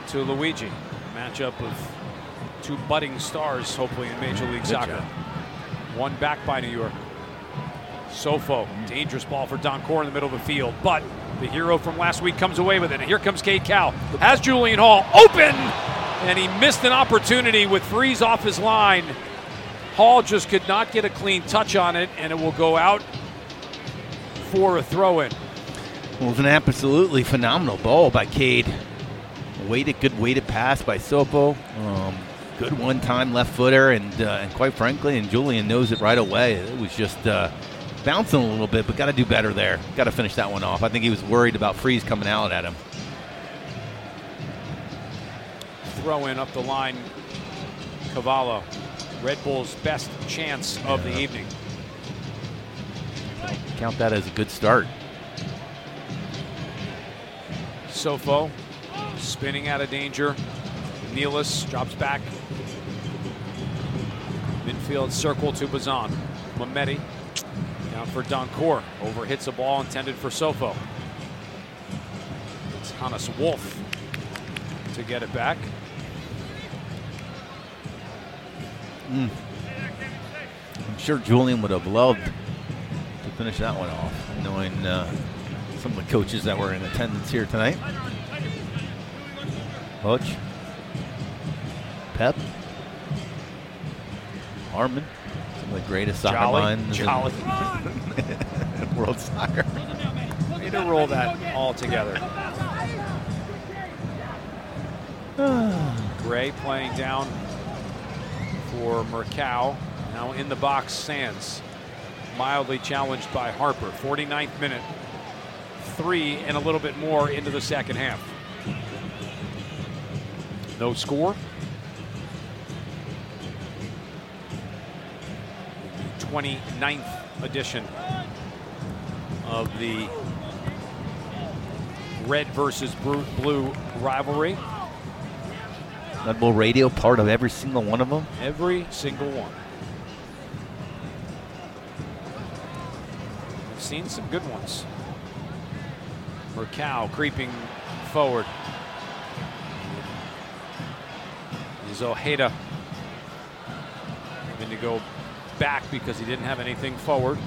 to Luigi. Matchup of two budding stars, hopefully, in Major League Soccer. Job. One back by New York. Sofo, dangerous ball for Doncourt in the middle of the field, but the hero from last week comes away with it. And here comes Cade Cowell. Has Julian Hall open, and he missed an opportunity with Freese off his line. Hall just could not get a clean touch on it, and it will go out for a throw-in. Well, it was an absolutely phenomenal ball by Cade. Good weighted pass by Sofo. Good one-time left footer, and quite frankly, and Julian knows it right away. It was just bouncing a little bit, but got to do better there. Got to finish that one off. I think he was worried about Freese coming out at him. Throw in up the line, Cavallo. Red Bull's best chance of the evening. Count that as a good start. Sofo spinning out of danger. Nealis drops back. Midfield circle to Bazan. Mehmeti down for Doncourt. Over hits a ball intended for Sofo. It's Hannes Wolf to get it back. I'm sure Julian would have loved to finish that one off, knowing some of the coaches that were in attendance here tonight. Hutch, Pep, Harmon, some of the greatest soccer minds in world soccer. Way to roll that all together. Gray playing down for Mercau. Now in the box, Sands. Mildly challenged by Harper. 49th minute. 3 and a little bit more into the second half. No score. 29th edition of the red versus blue rivalry. Red Bull Radio, part of every single one of them. Every single one. I've seen some good ones. Mercau creeping forward. Is Ojeda having to go back because he didn't have anything forward.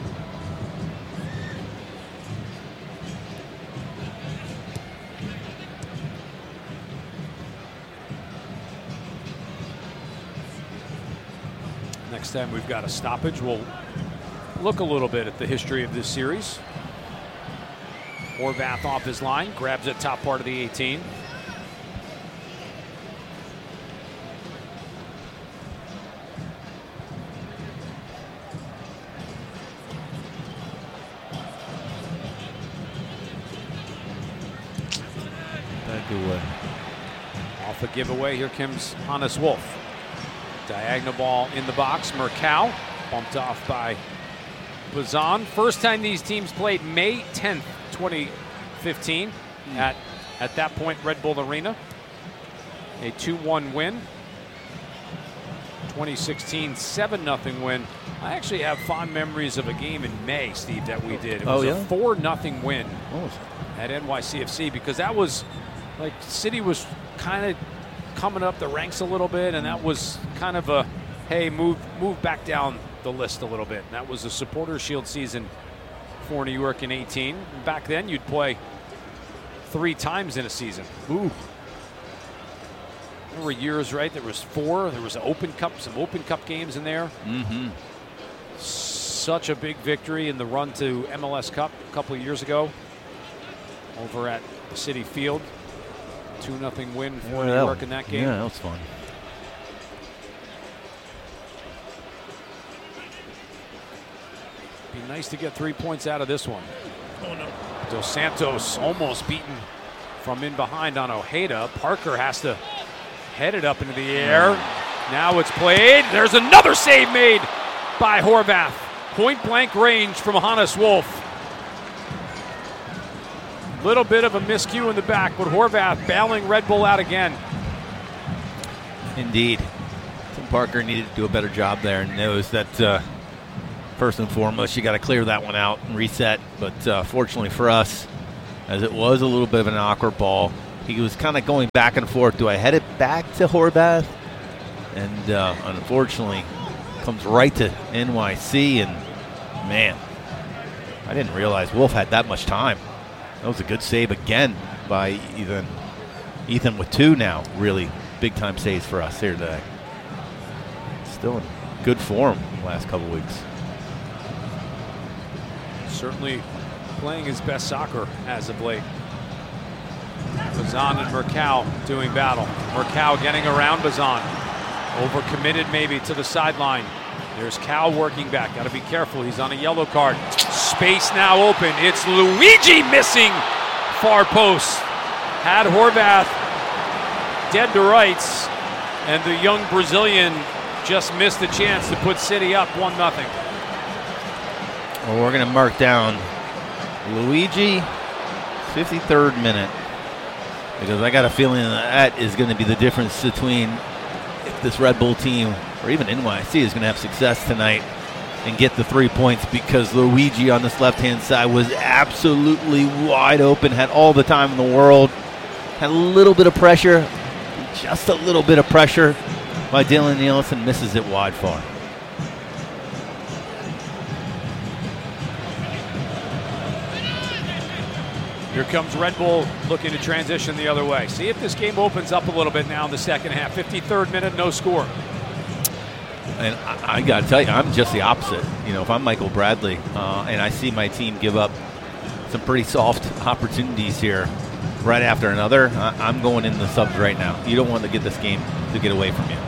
Next time we've got a stoppage, we'll look a little bit at the history of this series. Horvath off his line, grabs it top part of the 18. Off a giveaway, here comes Hannes Wolf. Diagonal ball in the box. Mercau bumped off by Bazan. First time these teams played, May 10th, 2015 at that point Red Bull Arena. A 2-1 win. 2016 7-0 win. I actually have fond memories of a game in May, Steve, that we did. It was a 4-0 win at NYCFC, because that was like City was kind of coming up the ranks a little bit, and that was kind of a, hey, move back down the list a little bit. And that was a Supporters Shield season for New York in 18. Back then, you'd play 3 times in a season. Ooh. There were years, right? There was 4. There was an Open Cup, some Open Cup games in there. Mm-hmm. Such a big victory in the run to MLS Cup a couple of years ago over at City Field. 2-0 win for New York in that game. Yeah, that was fun. Be nice to get 3 points out of this one. Oh no. Dos Santos almost beaten from in behind on Ojeda. Parker has to head it up into the air. Now it's played. There's another save made by Horvath. Point blank range from Hannes Wolf. Little bit of a miscue in the back, but Horvath bailing Red Bull out again. Indeed. Tim Parker needed to do a better job there, and knows that first and foremost you got to clear that one out and reset. But fortunately for us, as it was a little bit of an awkward ball, he was kind of going back and forth. Do I head it back to Horvath? And unfortunately, comes right to NYC. And, man, I didn't realize Wolf had that much time. That was a good save again by Ethan. Ethan with 2 now, really big-time saves for us here today. Still in good form the last couple weeks. Certainly playing his best soccer as of late. Bazan and Murkow doing battle. Murkow getting around Bazan. Overcommitted maybe to the sideline. There's Cow working back. Got to be careful. He's on a yellow card. Space now open. It's Luigi missing far post. Had Horvath dead to rights, and the young Brazilian just missed the chance to put City up 1-0. Well, we're going to mark down Luigi, 53rd minute, because I got a feeling that is going to be the difference between if this Red Bull team or even NYC is going to have success tonight and get the 3 points, because Luigi on this left-hand side was absolutely wide open, had all the time in the world, had a little bit of pressure, just a little bit of pressure by Dylan Nielsen, misses it wide far. Here comes Red Bull looking to transition the other way. See if this game opens up a little bit now in the second half. 53rd minute, no score. And I got to tell you, I'm just the opposite. You know, if I'm Michael Bradley and I see my team give up some pretty soft opportunities here right after another, I'm going in the subs right now. You don't want to get this game to get away from you.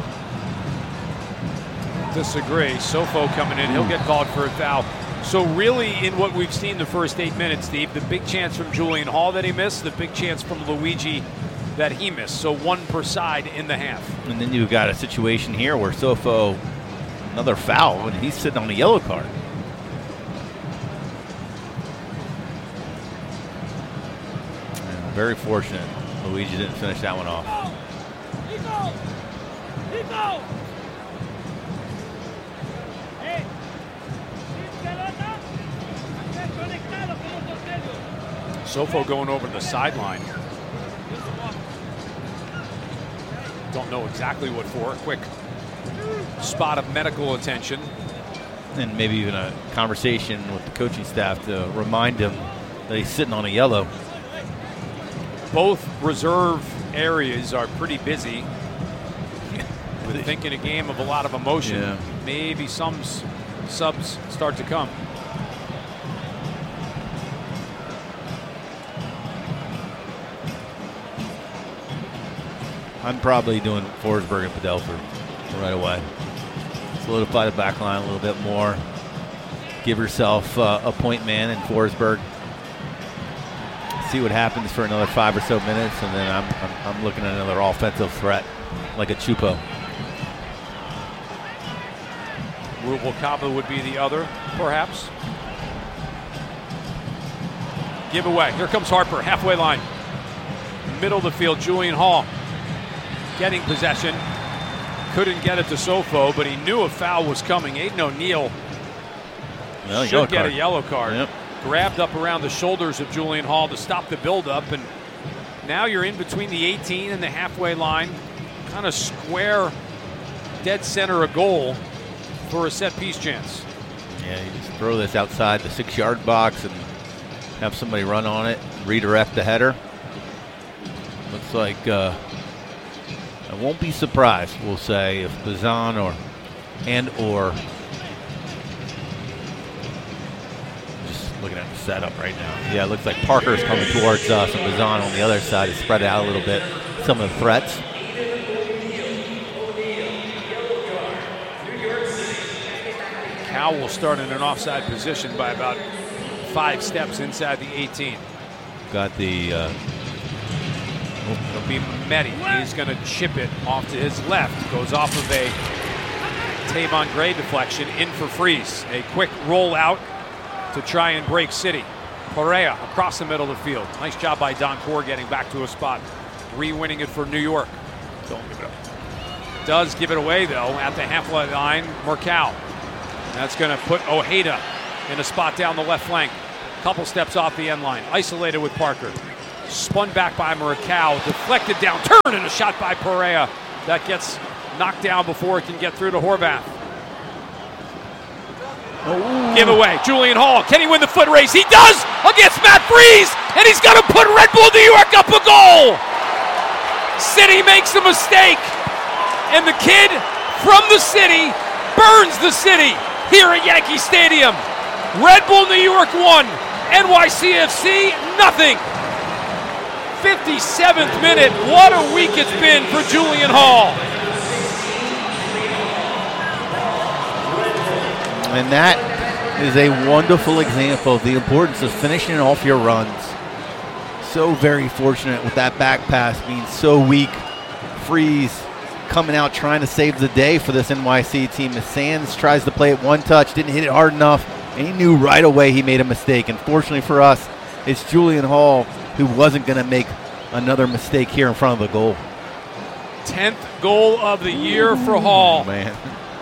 Disagree. Sofo coming in. He'll get called for a foul. So really, in what we've seen the first 8 minutes, Steve, the big chance from Julian Hall that he missed, the big chance from Luigi that he missed. So 1 per side in the half. And then you've got a situation here where Sofo, another foul, and he's sitting on a yellow card. And very fortunate Luigi didn't finish that one off. Nico! Sofo going over the sideline. Don't know exactly what for. Quick spot of medical attention. And maybe even a conversation with the coaching staff to remind him that he's sitting on a yellow. Both reserve areas are pretty busy. We're thinking a game of a lot of emotion. Yeah. Maybe some subs start to come. I'm probably doing Forsberg and Padelford right away. Solidify the back line a little bit more. Give yourself a point man in Forsberg. See what happens for another 5 or so minutes, and then I'm looking at another offensive threat like a Chupo. Rubalcaba would be the other, perhaps. Give away. Here comes Harper, halfway line. Middle of the field, Julian Hall getting possession. Couldn't get it to Sofo, but he knew a foul was coming. Aiden O'Neill should get a yellow card. Yep. Grabbed up around the shoulders of Julian Hall to stop the buildup, and now you're in between the 18 and the halfway line, kind of square, dead center a goal for a set piece chance. Yeah, you just throw this outside the 6-yard box and have somebody run on it, redirect the header. Looks like I won't be surprised, we'll say, if Bazan or just looking at the setup right now. Yeah, it looks like Parker's coming towards us, and Bazan on the other side is spread out a little bit. Some of the threats. Cow will start in an offside position by about 5 steps inside the 18. Got the it'll be Mehdi. He's going to chip it off to his left. Goes off of a Tavon Gray deflection in for Freeze. A quick roll out to try and break City. Correa across the middle of the field. Nice job by Don Core getting back to a spot. Re-winning it for New York. Don't give it up. Does give it away, though, at the halfway line. Murkow. That's going to put Ojeda in a spot down the left flank. Couple steps off the end line. Isolated with Parker. Spun back by Maricao, deflected down, turn, and a shot by Perea. That gets knocked down before it can get through to Horvath. Give away, Julian Hall. Can he win the foot race? He does against Matt Freese, and he's going to put Red Bull New York up a goal. City makes a mistake, and the kid from the city burns the city here at Yankee Stadium. Red Bull New York 1, NYCFC nothing. 57th minute. What a week it's been for Julian Hall. And that is a wonderful example of the importance of finishing off your runs. So very fortunate with that back pass being so weak. Freese coming out trying to save the day for this NYC team. As Sands tries to play it one touch, didn't hit it hard enough, and he knew right away he made a mistake. And fortunately for us, it's Julian Hall who wasn't going to make another mistake here in front of the goal. 10th goal of the year for Hall. Oh, man.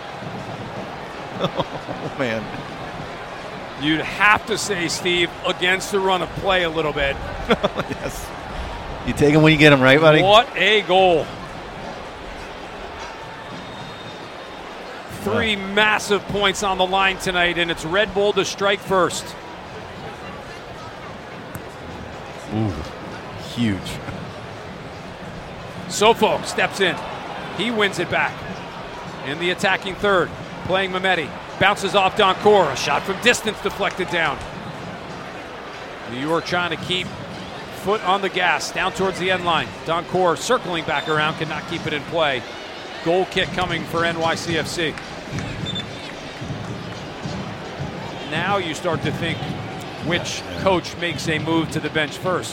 Oh, man. You'd have to say, Steve, against the run of play a little bit. Yes. You take him when you get him, right, buddy? What a goal. 3 massive points on the line tonight, and it's Red Bull to strike first. Ooh, huge. Sofo steps in. He wins it back. In the attacking third, playing Mehmeti. Bounces off Doncourt. A shot from distance deflected down. New York trying to keep foot on the gas down towards the end line. Doncourt circling back around, cannot keep it in play. Goal kick coming for NYCFC. Now you start to think which coach makes a move to the bench first.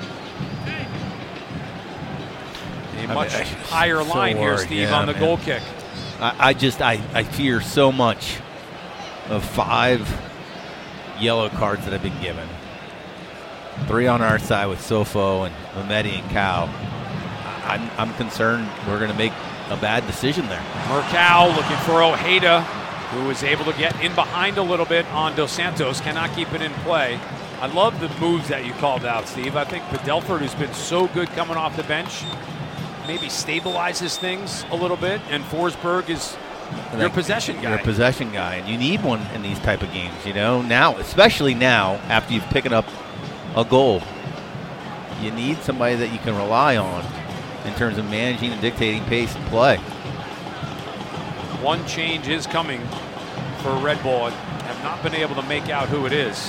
A much higher line here, Steve, on the goal kick. I fear so much of 5 yellow cards that have been given. 3 on our side with Sofo and Mehmeti and Cow. I'm concerned we're going to make a bad decision there. Maricao looking for Ojeda, who was able to get in behind a little bit on Dos Santos, cannot keep it in play. I love the moves that you called out, Steve. I think Padelford, who's been so good coming off the bench, maybe stabilizes things a little bit, and Forsberg is your possession guy. Your possession guy, and you need one in these type of games, you know. Now, especially now, after you've picked up a goal, you need somebody that you can rely on in terms of managing and dictating pace and play. One change is coming for Red Bull. Have not been able to make out who it is.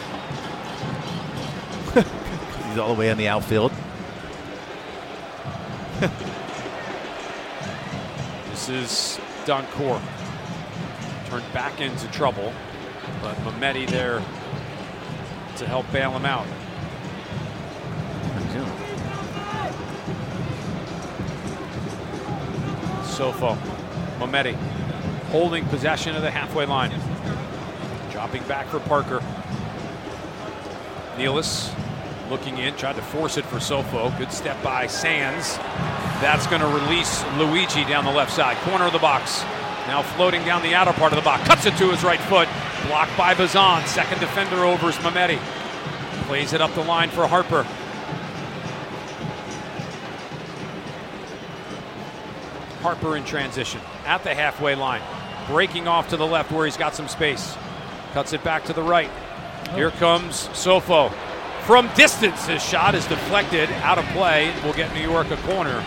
He's all the way in the outfield. This is Doncourt. Turned back into trouble, but Mehmeti there to help bail him out. Sofo, Mehmeti holding possession of the halfway line. Dropping back for Parker. Nealis looking in, tried to force it for Sofo. Good step by Sands. That's going to release Luigi down the left side. Corner of the box. Now floating down the outer part of the box. Cuts it to his right foot. Blocked by Bazan. Second defender over is Mehmeti. Plays it up the line for Harper. Harper in transition at the halfway line. Breaking off to the left where he's got some space. Cuts it back to the right. Here comes Sofo. From distance, his shot is deflected, out of play. Will get New York a corner.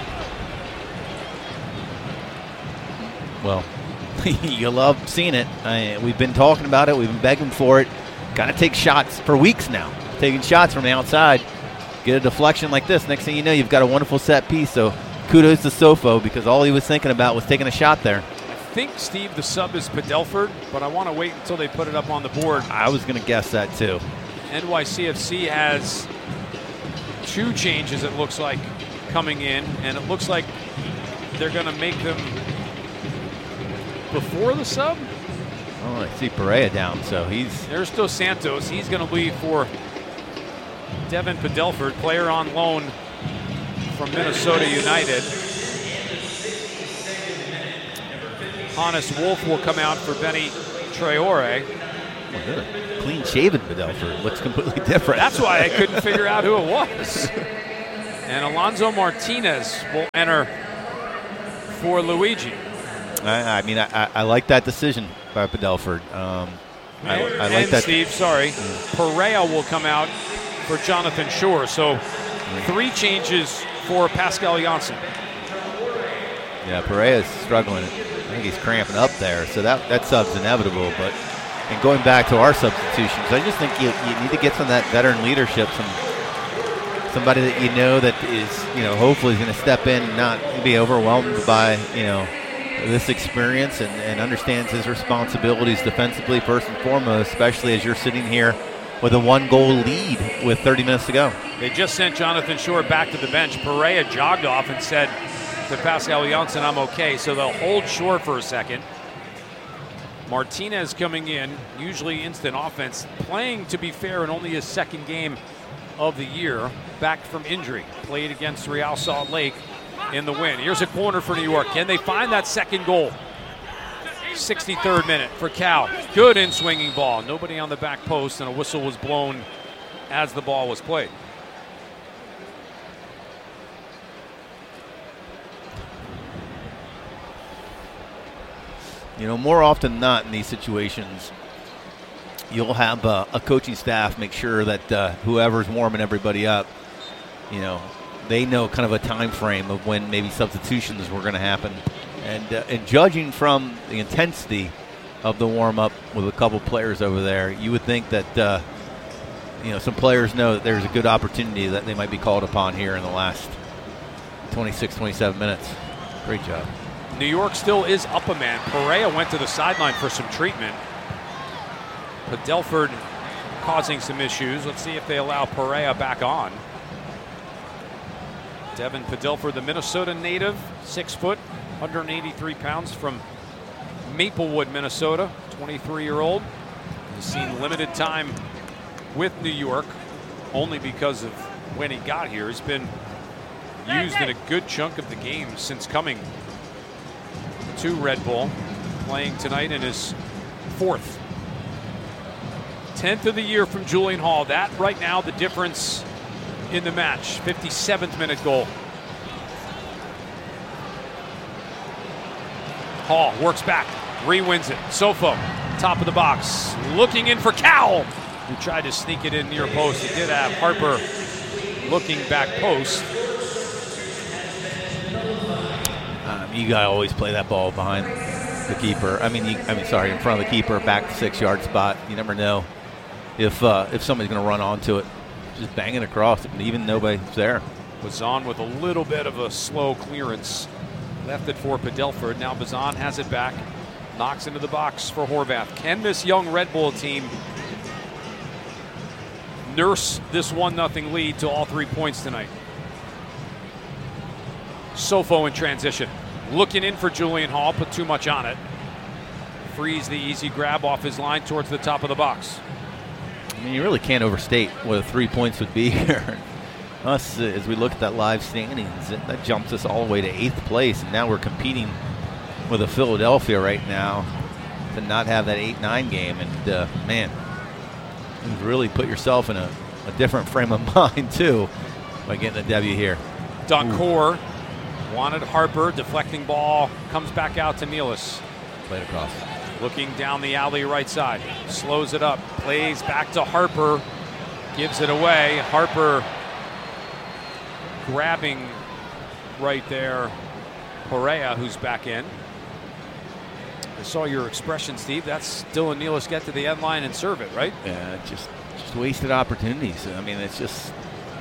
Well, you love seeing it. We've been talking about it. We've been begging for it. Got to take shots for weeks now. Taking shots from the outside. Get a deflection like this. Next thing you know, you've got a wonderful set piece. So kudos to Sofo because all he was thinking about was taking a shot there. I think, Steve, the sub is Padelford, but I want to wait until they put it up on the board. I was going to guess that too. NYCFC has 2 changes, it looks like, coming in, and it looks like they're going to make them before the sub. Oh, I see Perea down, so there's Dos Santos. He's going to leave for Devin Padelford, player on loan from Minnesota United. Hannes Wolf will come out for Benny Traore. Clean-shaven Padelford looks completely different. That's why I couldn't figure out who it was. And Alonso Martinez will enter for Luigi. I like that decision by Padelford. I like that. Steve, sorry. Perea will come out for Jonathan Shore. So 3 changes for Pascal Janssen. Yeah, Perea's struggling. I think he's cramping up there, so that sub's inevitable. But and going back to our substitutions, I just think you need to get some of that veteran leadership, somebody that you know that is, hopefully is going to step in and not be overwhelmed by, this experience and understands his responsibilities defensively first and foremost, especially as you're sitting here with a 1-goal lead with 30 minutes to go. They just sent Jonathan Shore back to the bench. Perea jogged off and said to Pascal Janssen, I'm okay. So they'll hold Shore for a second. Martinez coming in, usually instant offense, playing, to be fair, in only his 2nd game of the year, back from injury. Played against Real Salt Lake in the win. Here's a corner for New York. Can they find that 2nd goal? 63rd minute for Cal. Good in-swinging ball. Nobody on the back post, and a whistle was blown as the ball was played. More often than not in these situations, you'll have a coaching staff make sure that whoever's warming everybody up, they know kind of a time frame of when maybe substitutions were going to happen. And judging from the intensity of the warm-up with a couple players over there, you would think that some players know that there's a good opportunity that they might be called upon here in the last 26, 27 minutes. Great job. New York still is up a man. Perea went to the sideline for some treatment. Padelford causing some issues. Let's see if they allow Perea back on. Devin Padelford, the Minnesota native, 6 foot, 183 pounds, from Maplewood, Minnesota, 23-year-old. He's seen limited time with New York only because of when he got here. He's been used in a good chunk of the game since coming to Red Bull, playing tonight in his 4th. 10th of the year from Julian Hall. That right now the difference in the match. 57th minute goal. Hall works back, re-wins it. Sofo, top of the box, looking in for Cowell, who tried to sneak it in near post. He did have Harper looking back post. You got to always play that ball behind the keeper. In front of the keeper, back to 6-yard spot. You never know if somebody's going to run onto it. Just bang it across, even nobody's there. Bazan with a little bit of a slow clearance. Left it for Padelford. Now Bazan has it back. Knocks into the box for Horvath. Can this young Red Bull team nurse this 1-0 lead to all 3 points tonight? Sofo in transition. Looking in for Julian Hall, put too much on it. Frees the easy grab off his line towards the top of the box. You really can't overstate what 3 points would be here. Us, as we look at that live standings, that jumps us all the way to 8th place, and now we're competing with a Philadelphia right now to not have that 8-9 game. And man, you really put yourself in a different frame of mind too by getting a W here. Duncore wanted Harper, deflecting ball, comes back out to Nealis. Played across. Looking down the alley right side, slows it up, plays back to Harper, gives it away. Harper grabbing right there Perea, who's back in. I saw your expression, Steve. That's Dylan Nealis get to the end line and serve it, right? Yeah, just wasted opportunities. It's just...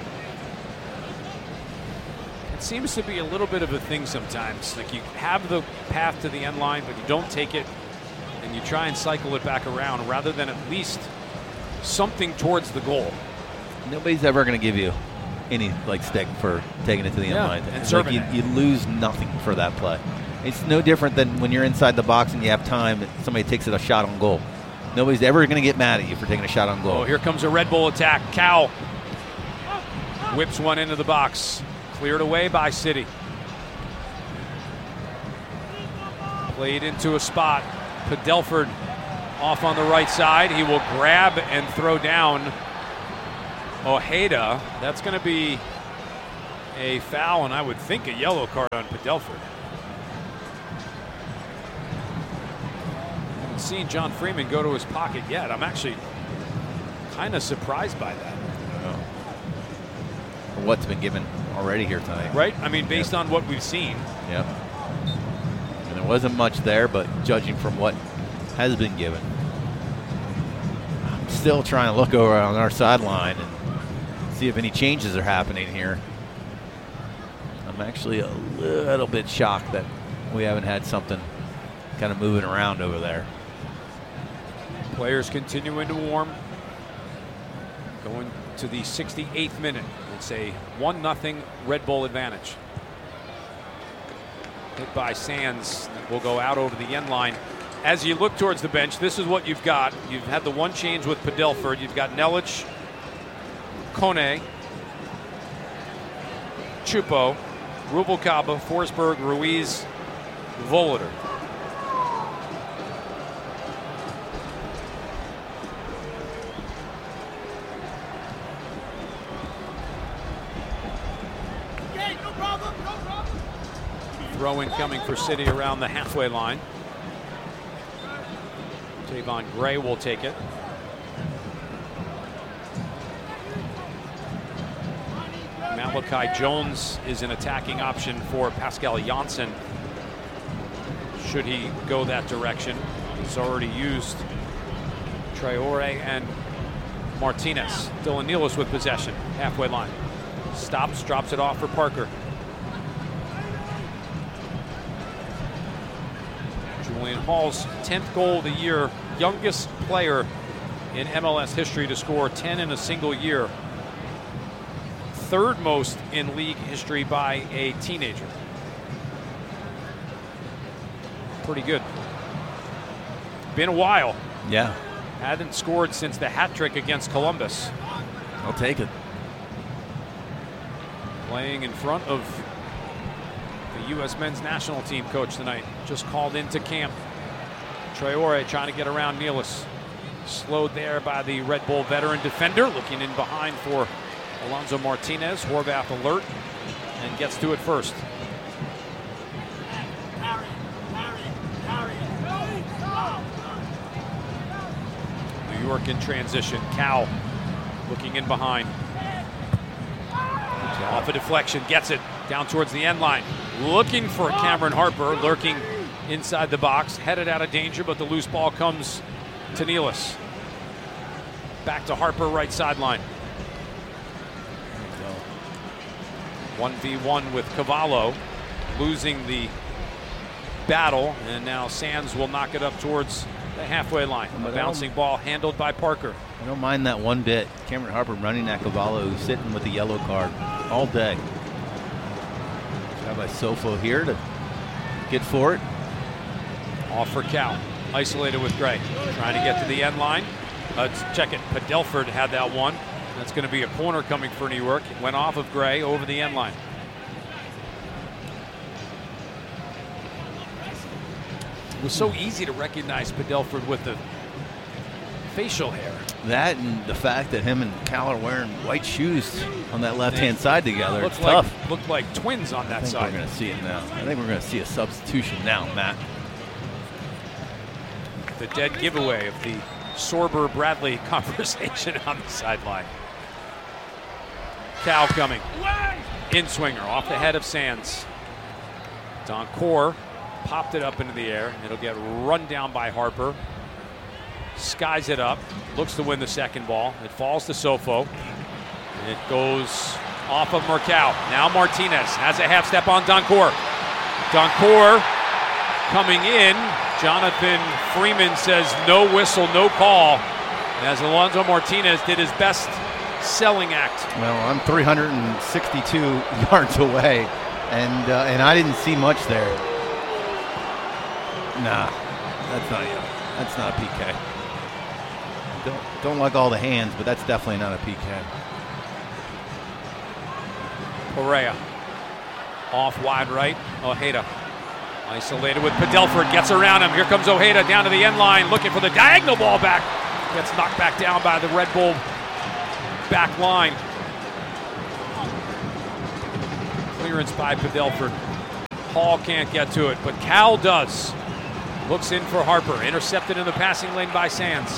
It seems to be a little bit of a thing sometimes. Like, you have the path to the end line, but you don't take it, and you try and cycle it back around rather than at least something towards the goal. Nobody's ever going to give you any stick for taking it to the end line. And serving you lose nothing for that play. It's no different than when you're inside the box and you have time that somebody takes a shot on goal. Nobody's ever going to get mad at you for taking a shot on goal. Oh, here comes a Red Bull attack. Cowell whips one into the box. Cleared away by City. Played into a spot. Padelford off on the right side. He will grab and throw down Ojeda. That's going to be a foul, and I would think a yellow card on Padelford. I haven't seen John Freeman go to his pocket yet. I'm actually kind of surprised by that. What's been given already here tonight. Right? I mean, based on what we've seen. Yep. And there wasn't much there, but judging from what has been given. I'm still trying to look over on our sideline and see if any changes are happening here. I'm actually a little bit shocked that we haven't had something kind of moving around over there. Players continuing to warm. Going to the 68th minute. It's a 1-0 Red Bull advantage. Hit by Sands. Will go out over the end line. As you look towards the bench, this is what you've got. You've had the one change with Padelford. You've got Nelic, Kone, Chupo, Rubalcaba, Forsberg, Ruiz, Voloder. Throw-in coming for City around the halfway line. Tavon Gray will take it. Malachi Jones is an attacking option for Pascal Janssen. Should he go that direction? He's already used Traore and Martinez. Dylan Nealis with possession. Halfway line. Stops, drops it off for Parker. Julian Hall's 10th goal of the year, youngest player in MLS history to score 10 in a single year. Third most in league history by a teenager. Pretty good. Been a while. Yeah. Hadn't scored since the hat trick against Columbus. I'll take it. Playing in front of the U.S. men's national team coach tonight. Just called into camp. Traore trying to get around Nealis. Slowed there by the Red Bull veteran defender. Looking in behind for Alonso Martinez. Horvath alert and gets to it first. New York in transition. Cal looking in behind. Off a deflection, gets it down towards the end line. Looking for Cameron Harper, lurking inside the box, headed out of danger, but the loose ball comes to Nealis. Back to Harper, right sideline. 1v1 with Cavallo, losing the battle, and now Sands will knock it up towards the halfway line. A bouncing ball handled by Parker. I don't mind that one bit. Cameron Harper running at Cavallo, who's sitting with the yellow card all day. Got by Sofo here to get for it. Off for Cal. Isolated with Gray. Trying to get to the end line. Let's check it. Padelford had that one. That's going to be a corner coming for New York. It went off of Gray over the end line. It was so easy to recognize Padelford with the facial hair. That and the fact that him and Cal are wearing white shoes on that left-hand side together. It's tough. Looked like twins on that side. We're going to see it now. I think we're going to see a substitution now, Matt. The dead giveaway of the Sorber-Bradley conversation on the sideline. Cal coming. In-swinger off the head of Sands. Doncourt popped it up into the air. It'll get run down by Harper. Skies it up. Looks to win the second ball. It falls to Sofo. It goes off of Mercado. Now Martinez has a half step on Doncourt. Doncourt coming in. Jonathan Freeman says no whistle, no call, as Alonso Martinez did his best selling act. Well, I'm 362 yards away, and I didn't see much there. Nah, that's not a PK. Don't like all the hands, but that's definitely not a PK. Correa off wide right. Ojeda Isolated with Padelford, gets around him. Here comes Ojeda down to the end line, looking for the diagonal ball back. Gets knocked back down by the Red Bull back line. Clearance by Padelford. Hall can't get to it, but Cal does. Looks in for Harper. Intercepted in the passing lane by Sands.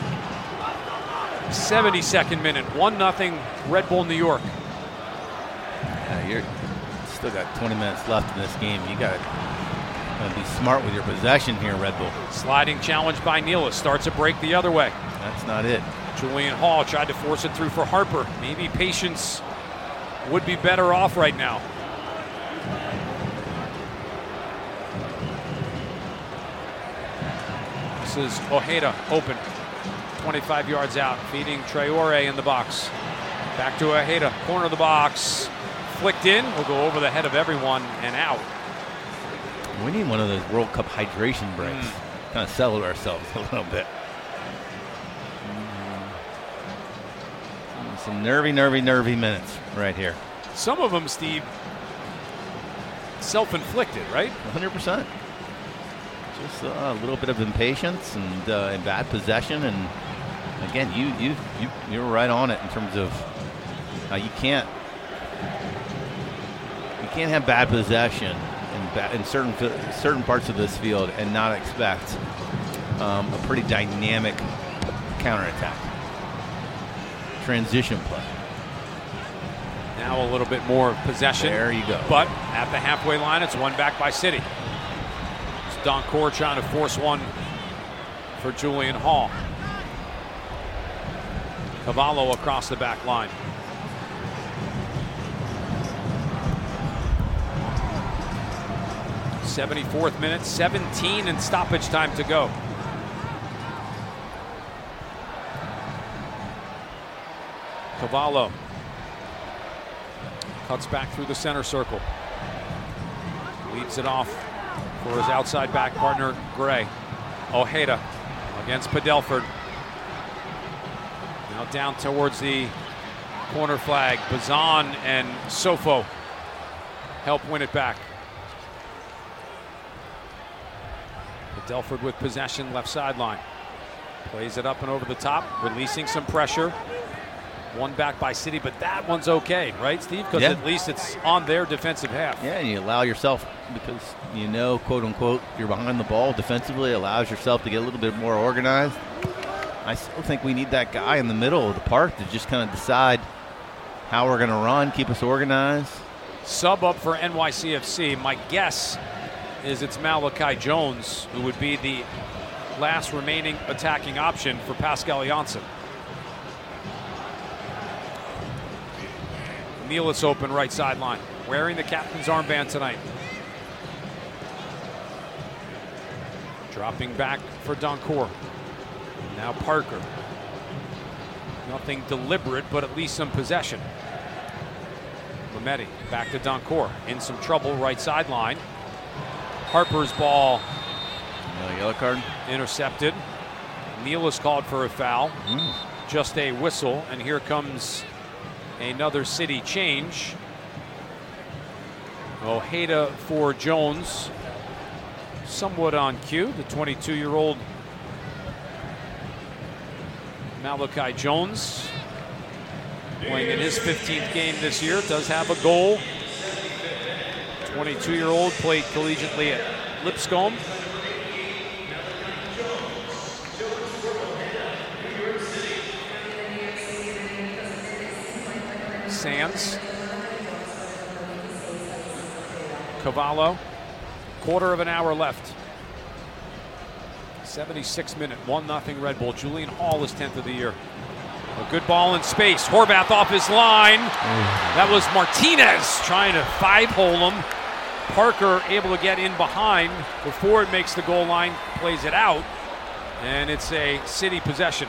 72nd minute, 1-0 Red Bull New York. Yeah, you're still got 20 minutes left in this game. You got to be smart with your possession here, Red Bull. Sliding challenge by Nealis. Starts a break the other way. That's not it. Julian Hall tried to force it through for Harper. Maybe patience would be better off right now. This is Ojeda open. 25 yards out, feeding Traore in the box. Back to Ojeda, corner of the box. Flicked in, will go over the head of everyone and out. We need one of those World Cup hydration breaks. Kind of settle ourselves a little bit. Some nervy minutes right here. Some of them, Steve, self-inflicted, right? 100%. Just a little bit of impatience and bad possession, and again, you're right on it in terms of you can't have bad possession in certain parts of this field and not expect a pretty dynamic counterattack. Transition play. Now a little bit more possession. There you go. But at the halfway line, it's won back by City. It's Doncourt trying to force one for Julian Hall. Cavallo across the back line. '74th minute, 17 and stoppage time to go. Cavallo cuts back through the center circle. Leads it off for his outside back partner, Gray. Ojeda against Padelford. Now down towards the corner flag. Bazan and Sofo help win it back. Padelford with possession, left sideline. Plays it up and over the top, releasing some pressure. One back by City, but that one's okay, right, Steve? Because at least it's on their defensive half. Yeah, and you allow yourself, because you know, quote unquote, you're behind the ball defensively, allows yourself to get a little bit more organized. I still think we need that guy in the middle of the park to just kind of decide how we're going to run, keep us organized. Sub up for NYCFC. My guess is it's Malachi Jones, who would be the last remaining attacking option for Pascal Janssen. Nealis open right sideline, wearing the captain's armband tonight. Dropping back for Doncourt. Now Parker. Nothing deliberate, but at least some possession. Lametti back to Doncourt. In some trouble right sideline. Harper's ball. Yellow card. Intercepted. Nealis called for a foul. Just a whistle, and here comes another City change. Ojeda for Jones. Somewhat on cue. The 22-year-old Malachi Jones, playing in his 15th game this year, does have a goal. 22-year-old played collegiately at Lipscomb. Sands. Cavallo. Quarter of an hour left. 76 minute, 1-0 Red Bull. Julian Hall is 10th of the year. A good ball in space. Horvath off his line. That was Martinez trying to five-hole him. Parker able to get in behind before it makes the goal line, plays it out, and it's a City possession.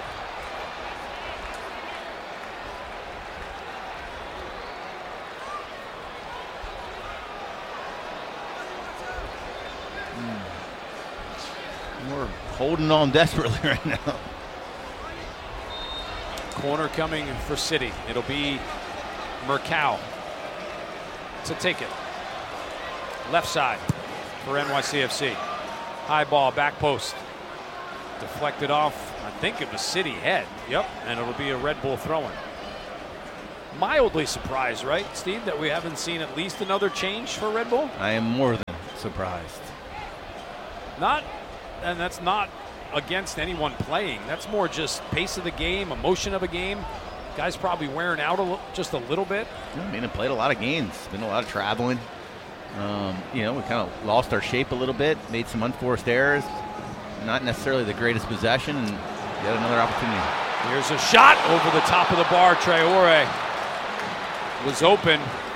We're holding on desperately right now. Corner coming for City. It'll be Mercau to take it. Left side. for NYCFC. High ball, back post. Deflected off, I think it was City head. Yep, and it'll be a Red Bull throw-in. Mildly surprised, right, Steve, that we haven't seen at least another change for Red Bull? I am more than surprised. And that's not against anyone playing. That's more just pace of the game, emotion of a game. Guys probably wearing out just a little bit. I mean, it played a lot of games. Been a lot of traveling. We kind of lost our shape a little bit, made some unforced errors. Not necessarily the greatest possession, and yet another opportunity. Here's a shot over the top of the bar. Traore was open.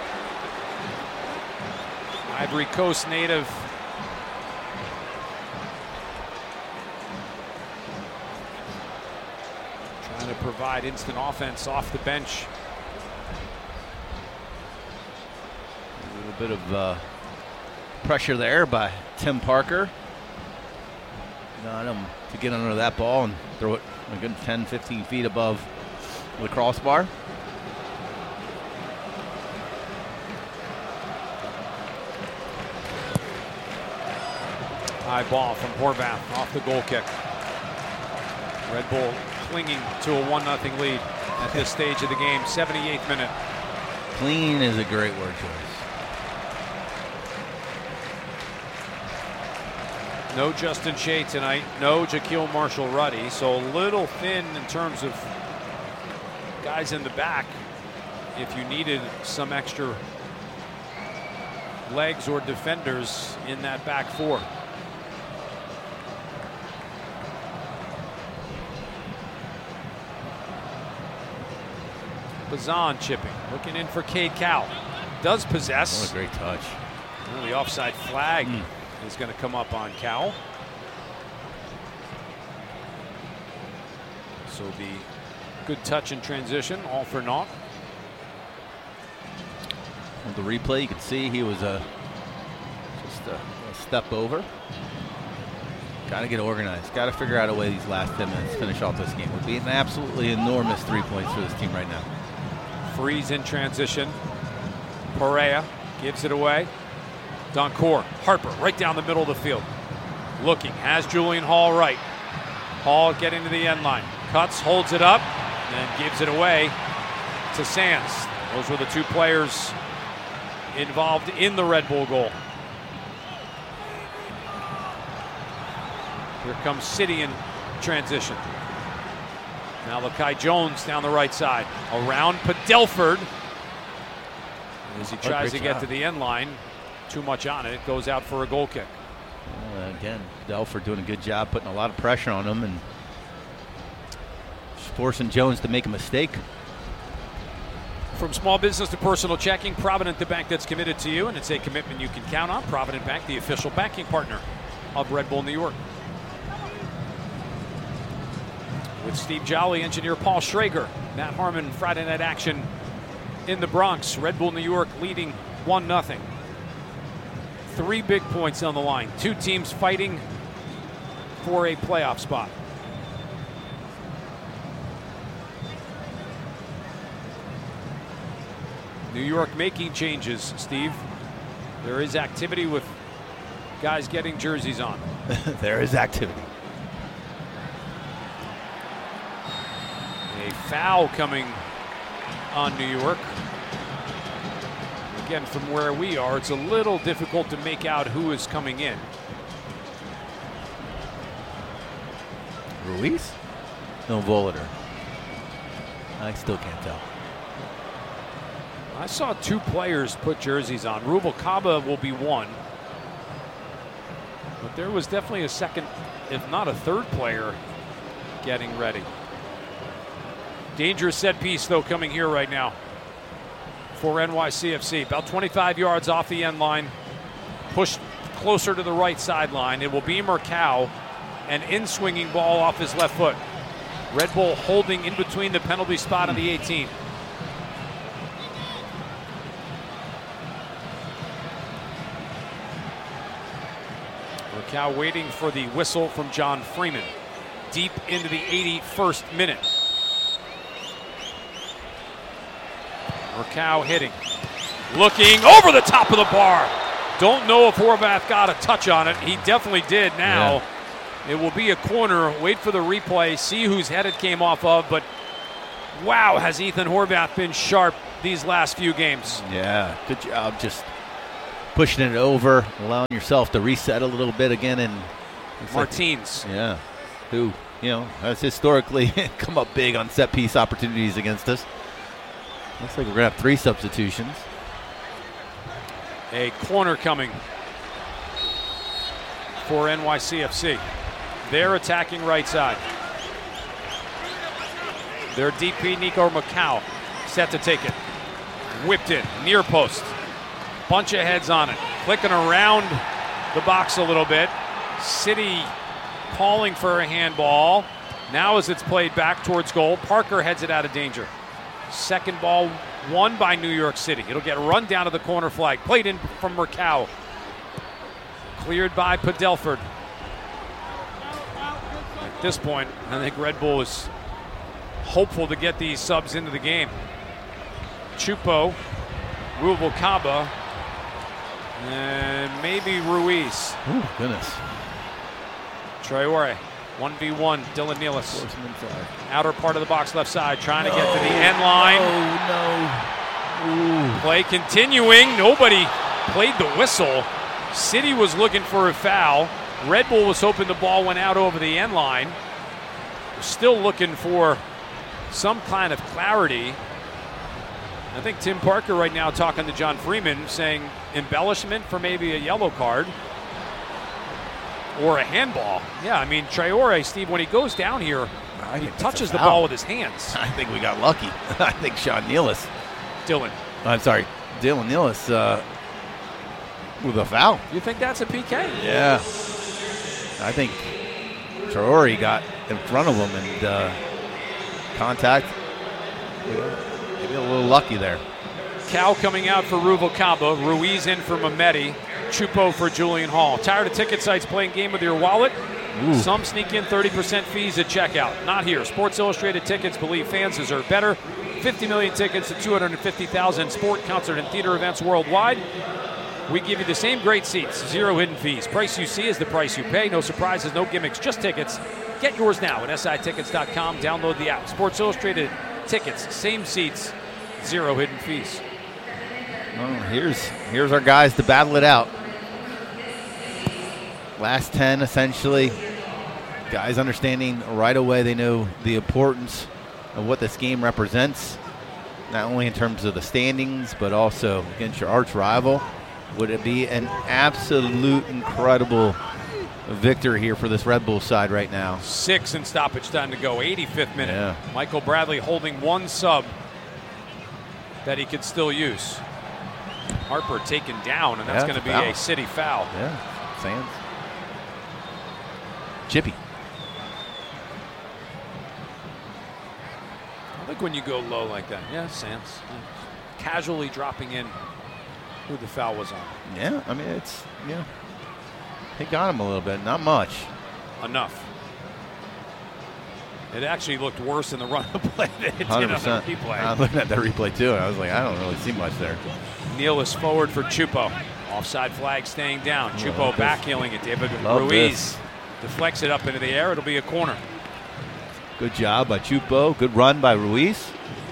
Ivory Coast native. Trying to provide instant offense off the bench. A little bit of pressure there by Tim Parker. Got him to get under that ball and throw it a good 10, 15 feet above the crossbar. High ball from Horvath off the goal kick. Red Bull clinging to a 1-0 lead at this stage of the game, 78th minute. Clean is a great word choice. No Justin Shea tonight, no Jaquil Marshall-Ruddy, so a little thin in terms of guys in the back if you needed some extra legs or defenders in that back four. Bazan chipping, looking in for Cade Cowell. Does possess. What a great touch. Well, the offside flag is going to come up on Cowell. So the good touch in transition, all for naught. With the replay, you can see he was just a step over. Got to get organized. Got to figure out a way these last 10 minutes to finish off this game. It would be an absolutely enormous 3 points for this team right now. Freeze in transition. Perea gives it away. Doncourt, Harper right down the middle of the field. Looking, has Julian Hall right. Hall getting to the end line. Cuts, holds it up, and gives it away to Sands. Those were the two players involved in the Red Bull goal. Here comes City in transition. Now Lakai Jones down the right side. Around Padelford. As he tries to get to the end line. Too much on it. It goes out for a goal kick. Again, Padelford doing a good job putting a lot of pressure on him and forcing Jones to make a mistake. From small business to personal checking, Provident, the bank that's committed to you, and it's a commitment you can count on. Provident Bank, the official banking partner of Red Bull New York. With Steve Jolly, engineer Paul Schrager, Matt Harmon, Friday night action in the Bronx. Red Bull New York leading 1-0. 3 big points on the line. Two teams fighting for a playoff spot. New York making changes, Steve. There is activity with guys getting jerseys on. There is activity. A foul coming on New York. Again, from where we are, it's a little difficult to make out who is coming in. Ruiz? No, Volater. I still can't tell. I saw 2 players put jerseys on. Rubalcaba will be one. But there was definitely a second, if not a third player getting ready. Dangerous set piece, though, coming here right now for NYCFC. About 25 yards off the end line. Pushed closer to the right sideline. It will be Mercado. An in-swinging ball off his left foot. Red Bull holding in between the penalty spot and the 18. Mercado waiting for the whistle from John Freeman. Deep into the 81st minute. Mercado hitting. Looking over the top of the bar. Don't know if Horvath got a touch on it. He definitely did now. Yeah. It will be a corner. Wait for the replay. See whose head it came off of. But, wow, has Ethan Horvath been sharp these last few games. Yeah, good job just pushing it over, allowing yourself to reset a little bit again. And Martins. Who, has historically come up big on set-piece opportunities against us. Looks like we're going to have 3 substitutions. A corner coming for NYCFC. They're attacking right side. Their DP, Nico Macau, set to take it. Whipped in, near post. Bunch of heads on it. Clicking around the box a little bit. City calling for a handball. Now as it's played back towards goal, Parker heads it out of danger. Second ball won by New York City. It'll get run down to the corner flag. Played in from Mercau. Cleared by Padelford. At this point, I think Red Bull is hopeful to get these subs into the game. Chupo, Rubalcaba, and maybe Ruiz. Oh, goodness. Traore, 1v1, Dylan Nealis. Outer part of the box left side, trying to get to the end line. Oh, no. Ooh. Play continuing. Nobody played the whistle. City was looking for a foul. Red Bull was hoping the ball went out over the end line. Still looking for some kind of clarity. I think Tim Parker right now talking to John Freeman, saying embellishment for maybe a yellow card or a handball. Yeah, I mean, Traore, Steve, when he goes down here, he touches the ball with his hands. I think we got lucky. I think Sean Nealis. Dylan Nealis with a foul. You think that's a PK? Yeah. I think Traore got in front of him and contact. Maybe a little lucky there. Cal coming out for Rubalcaba. Ruiz in for Mehmeti. Chupo for Julian Hall. Tired of ticket sites playing game with your wallet? Ooh. Some sneak in 30% fees at checkout. Not here. Sports Illustrated tickets believe fans deserve better. 50 million tickets to 250,000 sport, concert, and theater events worldwide. We give you the same great seats, 0 hidden fees. Price you see is the price you pay. No surprises, no gimmicks, just tickets. Get yours now at SITickets.com. Download the app. Sports Illustrated tickets, same seats, 0 hidden fees. Well, here's our guys to battle it out. Last 10, essentially. Guys understanding right away, they know the importance of what this game represents, not only in terms of the standings, but also against your arch rival. Would it be an absolute incredible victory here for this Red Bull side right now? 6 in stoppage time to go, 85th minute. Yeah. Michael Bradley holding one sub that he could still use. Harper taken down, and that's going to be a City foul. Yeah, Sands. Chippy. I think when you go low like that, Sands. Casually dropping in who the foul was on. Yeah, I mean, he got him a little bit, not much. Enough. It actually looked worse in the run of play than it did on the replay. I was looking at that replay too, and I was like, I don't really see much there. Nealis forward for Chupo. Offside flag staying down. Chupo backheeling it. David Ruiz deflects it up into the air. It'll be a corner. Good job by Chupo. Good run by Ruiz.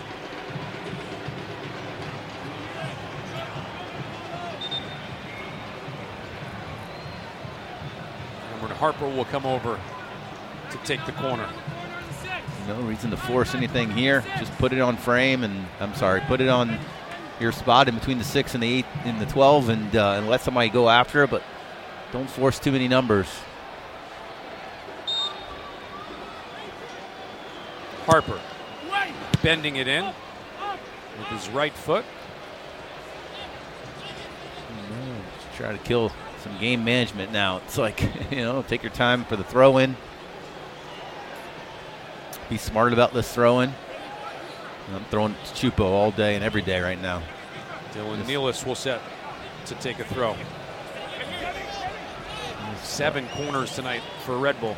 Harper will come over to take the corner. No reason to force anything here. Just put it on frame put it on your spot in between the 6 and the 8 and the 12 and let somebody go after it, but don't force too many numbers. Harper bending it in with his right foot. Just try to kill some game management now. It's like, take your time for the throw-in. Be smart about this throw-in. I'm throwing Chupo all day and every day right now. Dylan Nealis will set to take a throw. 7 corners tonight for Red Bull.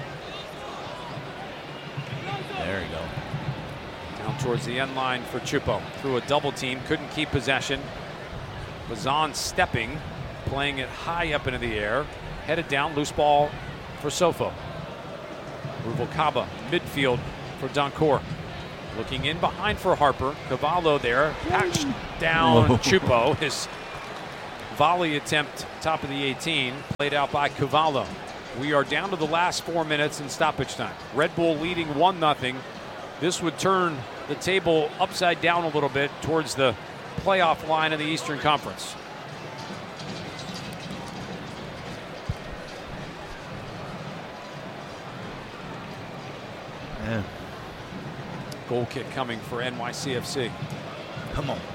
There you go. Down towards the end line for Chupo. Through a double team, couldn't keep possession. Bazan stepping. playing it high up into the air. Headed down, loose ball for Sofo. Ruvalcaba, midfield for Doncourt. Looking in behind for Harper. Cavallo there, patched down Chupo. His volley attempt, top of the 18, played out by Cavallo. We are down to the last 4 minutes in stoppage time. Red Bull leading 1-0. This would turn the table upside down a little bit towards the playoff line in the Eastern Conference. Yeah. Goal kick coming for NYCFC. Come on.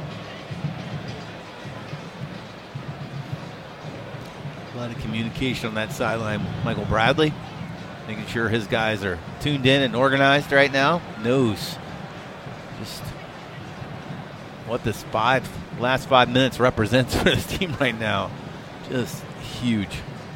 A lot of communication on that sideline. Michael Bradley making sure his guys are tuned in and organized right now. Knows just what this last 5 minutes represents for this team right now. Just huge.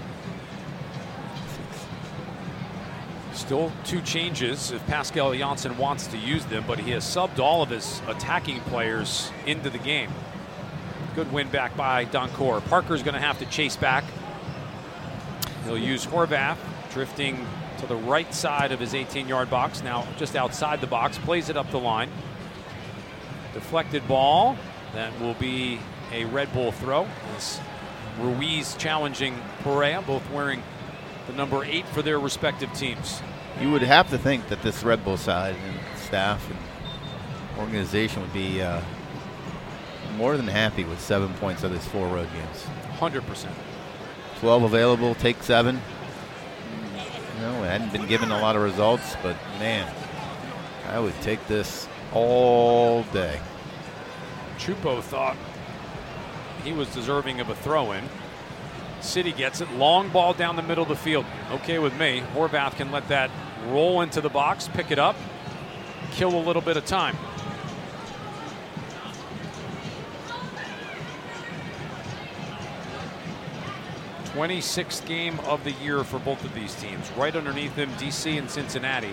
Still 2 changes if Pascal Janssen wants to use them, but he has subbed all of his attacking players into the game. Good win back by Doncourt. Parker's going to have to chase back. He'll use Horvath, drifting to the right side of his 18-yard box, now just outside the box, plays it up the line. Deflected ball, that will be a Red Bull throw. As Ruiz challenging Perea, both wearing the number 8 for their respective teams. You would have to think that this Red Bull side and staff and organization would be more than happy with 7 points of these 4 road games. 100%. 12 available, take 7. You know, it hadn't been given a lot of results, but man, I would take this all day. Chupo thought he was deserving of a throw-in. City gets it. Long ball down the middle of the field. Okay with me. Horvath can let that roll into the box, pick it up, kill a little bit of time. '26th game of the year for both of these teams. Right underneath them, DC and Cincinnati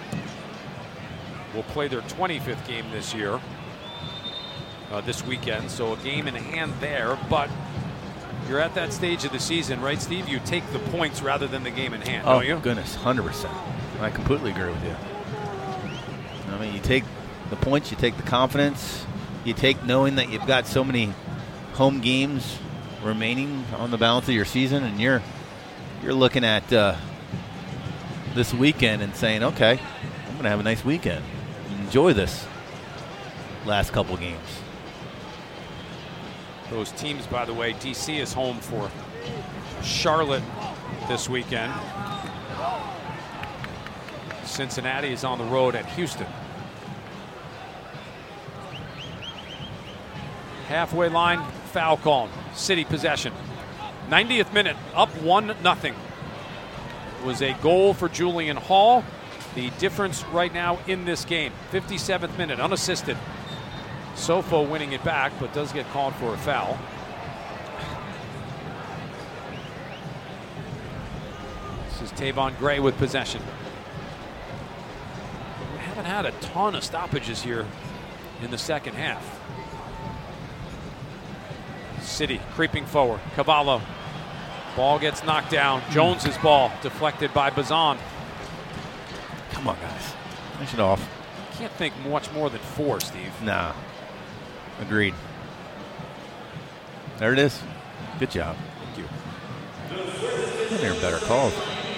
will play their 25th game this year, this weekend. So a game in hand there, but you're at that stage of the season, right, Steve? You take the points rather than the game in hand, don't you? Oh, goodness, 100%. I completely agree with you. I mean, you take the points, you take the confidence, you take knowing that you've got so many home games remaining on the balance of your season, and you're looking at this weekend and saying, okay, I'm going to have a nice weekend. Enjoy this last couple games. Those teams, by the way, DC is home for Charlotte this weekend. Cincinnati is on the road at Houston. Halfway line, foul call. City possession. 90th minute, up 1-0. It was a goal for Julian Hall. The difference right now in this game. 57th minute, unassisted. Sofo winning it back, but does get called for a foul. This is Tavon Gray with possession. We haven't had a ton of stoppages here in the second half. City creeping forward. Cavallo. Ball gets knocked down. Jones's ball deflected by Bazan. Come on, guys. Finish it off. Can't think much more than 4, Steve. Nah. Agreed. There it is. Good job. Thank you. There are better calls.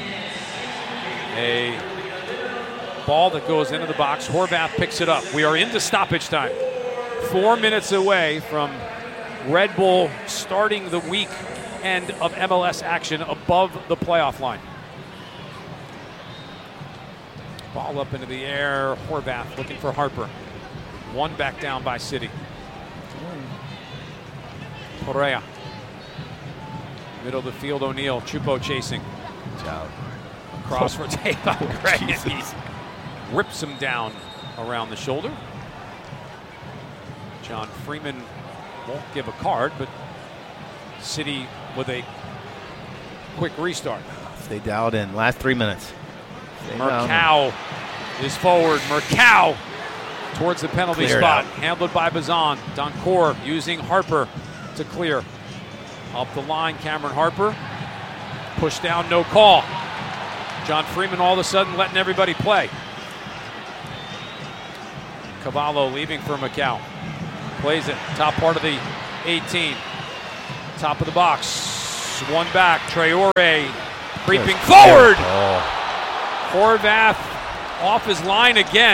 A ball that goes into the box. Horvath picks it up. We are into stoppage time. 4 minutes away from Red Bull starting the week end of MLS action above the playoff line. Ball up into the air. Horvath looking for Harper. One back down by City. Perea. Middle of the field, O'Neal. Chupo chasing. Good job. Cross for Tavon Gray. He rips him down around the shoulder. John Freeman won't give a card, but City with a quick restart. Stay dialed in. Last 3 minutes. Murkow is forward. Murkow towards the penalty spot. Handled by Bazan. Doncourt using Harper to clear. Up the line, Cameron Harper. Push down, no call. John Freeman all of a sudden letting everybody play. Cavallo leaving for Macau. Plays it, top part of the 18. Top of the box. One back, Traore creeping forward. Horvath off his line again.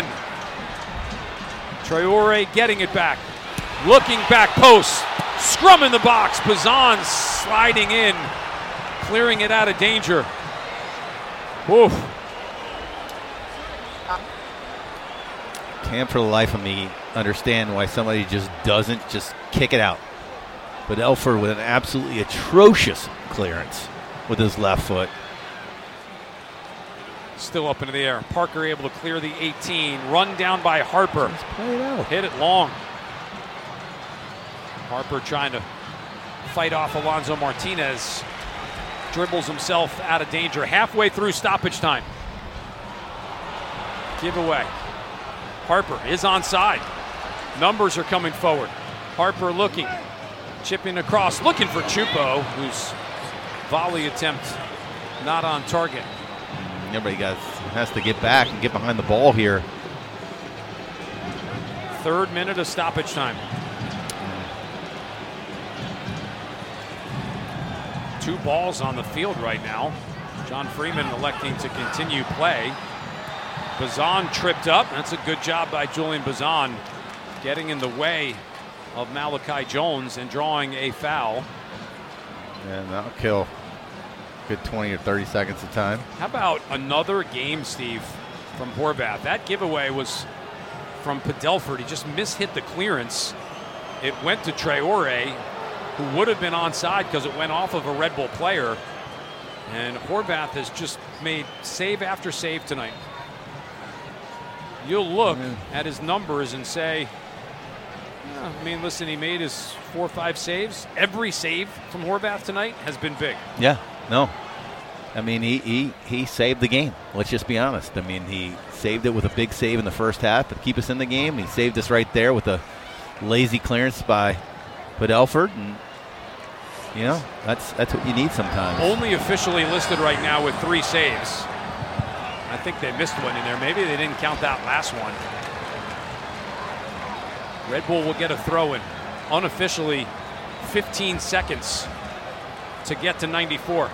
Traore getting it back. Looking back post. Scrum in the box. Bazan sliding in. Clearing it out of danger. Oof. Can't for the life of me understand why somebody just doesn't just kick it out. But Elford with an absolutely atrocious clearance with his left foot. Still up into the air. Parker able to clear the 18. Run down by Harper. Just play it out. Hit it long. Harper trying to fight off Alonso Martinez. Dribbles himself out of danger. Halfway through stoppage time. Giveaway. Harper is onside. Numbers are coming forward. Harper looking. Chipping across. Looking for Chupo, whose volley attempt not on target. Everybody has to get back and get behind the ball here. Third minute of stoppage time. 2 balls on the field right now. John Freeman electing to continue play. Bazan tripped up. That's a good job by Julian Bazan, getting in the way of Malachi Jones and drawing a foul. And that'll kill good 20 or 30 seconds of time. How about another game, Steve, from Horvath? That giveaway was from Padelford. He just mishit the clearance. It went to Traore, who would have been onside because it went off of a Red Bull player. And Horvath has just made save after save tonight. You'll look at his numbers and say, I mean, listen, he made his 4 or 5 saves. Every save from Horvath tonight has been big. Yeah, no. I mean, he saved the game. Let's just be honest. I mean, he saved it with a big save in the first half to keep us in the game. He saved us right there with a lazy clearance by Padelford. And, you know, that's what you need sometimes. Only officially listed right now with 3 saves. I think they missed one in there. Maybe they didn't count that last one. Red Bull will get a throw in. Unofficially, 15 seconds to get to 94.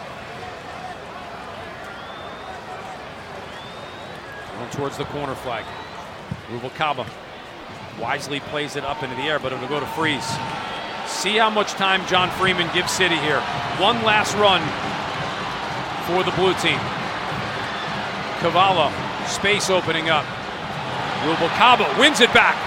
Going towards the corner flag. Rubalcaba wisely plays it up into the air, but it'll go to Freeze. See how much time John Freeman gives City here. One last run for the blue team. Cavallo, space opening up. Rubalcaba wins it back.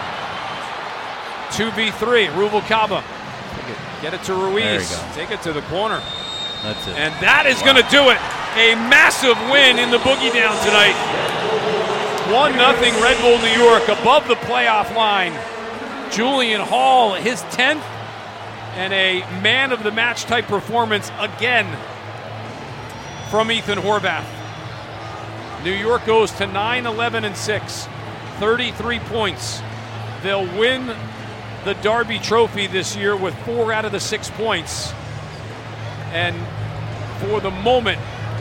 2v3, Rubalcaba. Get it to Ruiz. Take it to the corner. That's it. And that is going to do it. A massive win in the Boogie Down tonight. 1-0 Red Bull New York above the playoff line. Julian Hall, his 10th, and a man of the match type performance again from Ethan Horvath. New York goes to 9-11-6, 33 points. They'll win the Derby Trophy this year with 4 out of the 6 points. And for the moment,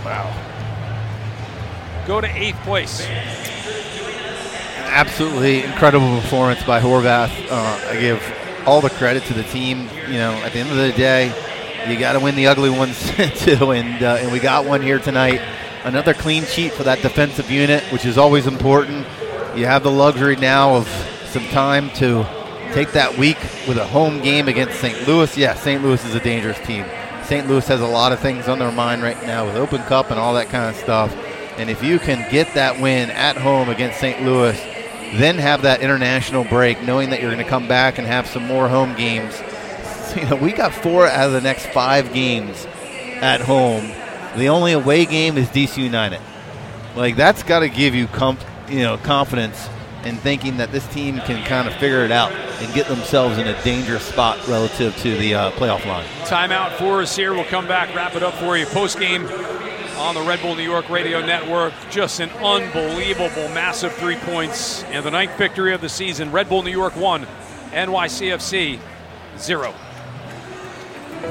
go to 8th place. Absolutely incredible performance by Horvath. I give all the credit to the team. You know, at the end of the day, you got to win the ugly ones too, and we got one here tonight. Another clean sheet for that defensive unit, which is always important. You have the luxury now of some time to take that week with a home game against St. Louis. Yeah, St. Louis is a dangerous team. St. Louis has a lot of things on their mind right now with Open Cup and all that kind of stuff. And if you can get that win at home against St. Louis, then have that international break, knowing that you're going to come back and have some more home games. So, you know, we got 4 out of the next 5 games at home. The only away game is DC United. Like, that's got to give you confidence in thinking that this team can kind of figure it out and get themselves in a dangerous spot relative to the playoff line. Timeout for us here. We'll come back, wrap it up for you post-game on the Red Bull New York Radio Network. Just an unbelievable, massive 3 points and the 9th victory of the season. Red Bull New York 1, NYCFC 0.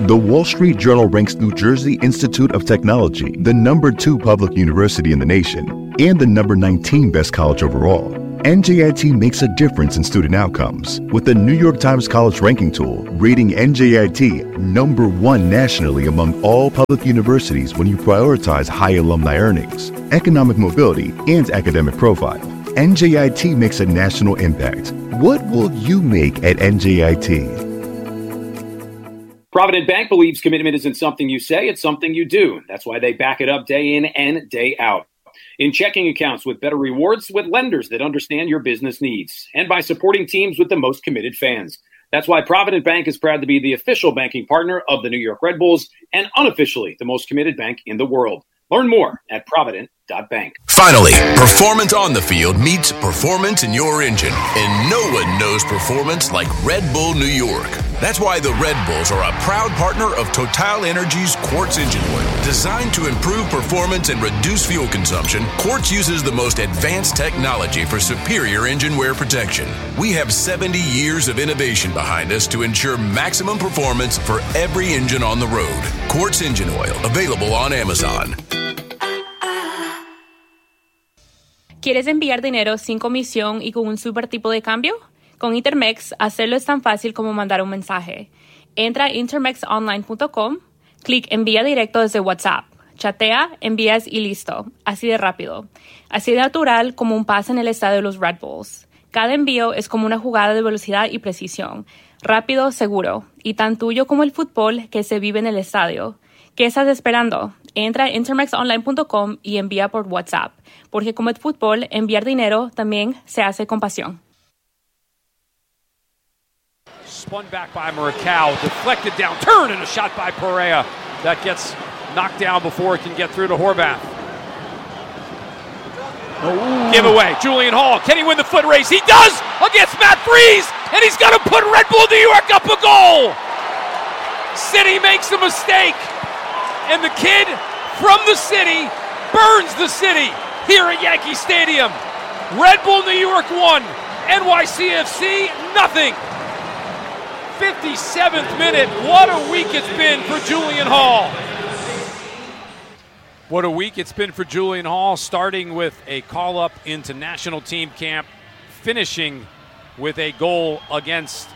The Wall Street Journal ranks New Jersey Institute of Technology the #2 public university in the nation and the #19 best college overall. NJIT makes a difference in student outcomes with the New York Times College Ranking Tool rating NJIT #1 nationally among all public universities when you prioritize high alumni earnings, economic mobility, and academic profile. NJIT makes a national impact. What will you make at NJIT? Provident Bank believes commitment isn't something you say, it's something you do. That's why they back it up day in and day out. In checking accounts with better rewards with lenders that understand your business needs, and by supporting teams with the most committed fans. That's why Provident Bank is proud to be the official banking partner of the New York Red Bulls and unofficially the most committed bank in the world. Learn more at provident.bank. Finally, performance on the field meets performance in your engine. And no one knows performance like Red Bull New York. That's why the Red Bulls are a proud partner of Total Energies Quartz Engine Oil. Designed to improve performance and reduce fuel consumption, Quartz uses the most advanced technology for superior engine wear protection. We have 70 years of innovation behind us to ensure maximum performance for every engine on the road. Quartz Engine Oil, available on Amazon. ¿Quieres enviar dinero sin comisión y con un super tipo de cambio? Con Intermex, hacerlo es tan fácil como mandar un mensaje. Entra a intermexonline.com, clic envía directo desde WhatsApp. Chatea, envías y listo. Así de rápido. Así de natural como un pase en el estadio de los Red Bulls. Cada envío es como una jugada de velocidad y precisión. Rápido, seguro. Y tan tuyo como el fútbol que se vive en el estadio. ¿Qué estás esperando? Entra a intermexonline.com y envía por WhatsApp. Porque como el fútbol, enviar dinero también se hace con pasión. Spun back by Maricao, deflected down, turn, and a shot by Perea. That gets knocked down before it can get through to Horvath. Give away, Julian Hall. Can he win the foot race? He does against Matt Freese, and he's going to put Red Bull New York up a goal. City makes a mistake, and the kid from the city burns the city here at Yankee Stadium. Red Bull New York 1, NYCFC nothing. 57th minute. What a week it's been for Julian Hall. What a week it's been for Julian Hall, starting with a call-up into national team camp, finishing with a goal against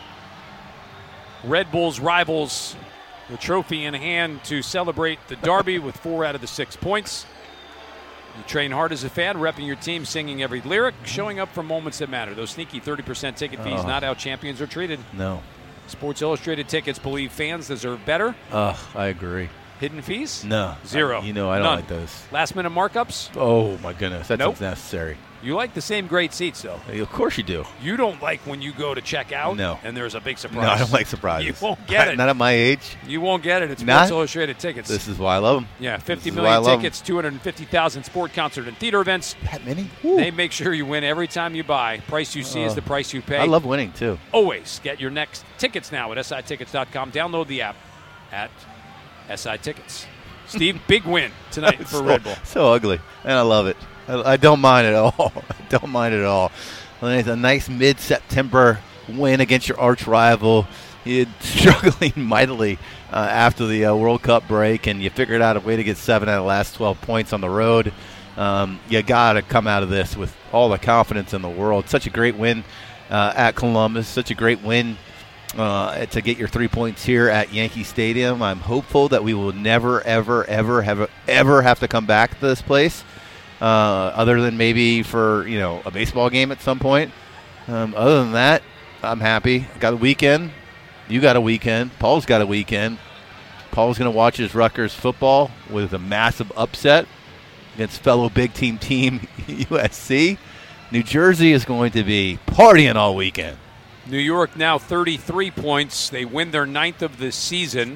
Red Bulls rivals, the trophy in hand to celebrate the derby with 4 out of the 6 points. You train hard as a fan, repping your team, singing every lyric, showing up for moments that matter. Those sneaky 30% ticket fees, not how champions are treated. No. Sports Illustrated tickets believe fans deserve better. I agree. Hidden fees? No. 0. I don't like those. Last minute markups? Oh, my goodness. That's unnecessary. You like the same great seats, though. Of course you do. You don't like when you go to check out and there's a big surprise. No, I don't like surprises. You won't get it. Not at my age. You won't get it. It's Sports Illustrated tickets. This is why I love them. Yeah, 50 million tickets, 250,000 sport, concert, and theater events. That many? They make sure you win every time you buy. Price you see is the price you pay. I love winning, too. Always get your next tickets now at SITickets.com. Download the app at SI Tickets. Steve, big win tonight for Red Bull. So ugly, and I love it. I don't mind it at all. I don't mind it at all. It's a nice mid-September win against your arch rival. You're struggling mightily after the World Cup break, and you figured out a way to get 7 out of the last 12 points on the road. You got to come out of this with all the confidence in the world. Such a great win at Columbus. Such a great win to get your 3 points here at Yankee Stadium. I'm hopeful that we will never, ever, ever have to come back to this place. Other than maybe for, a baseball game at some point. Other than that, I'm happy. Got a weekend. You got a weekend. Paul's got a weekend. Paul's going to watch his Rutgers football with a massive upset against fellow big team USC. New Jersey is going to be partying all weekend. New York now 33 points. They win their 9th of the season,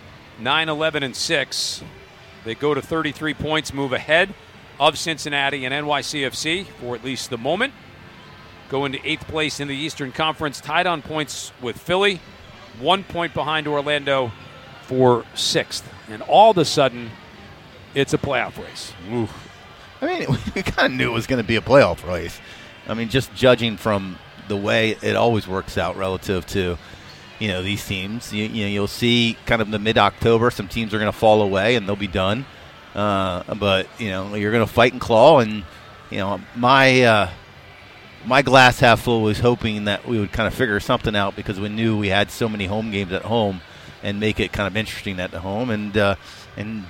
9-11-6. They go to 33 points, move ahead of Cincinnati and NYCFC for at least the moment. Go into 8th place in the Eastern Conference, tied on points with Philly, 1 point behind Orlando for 6th. And all of a sudden, it's a playoff race. Oof. I mean, we kind of knew it was going to be a playoff race. I mean, just judging from the way it always works out relative to these teams. You'll see kind of the mid-October, some teams are going to fall away and they'll be done. But you're going to fight and claw, and my glass half full was hoping that we would kind of figure something out because we knew we had so many home games at home and make it kind of interesting at the home. And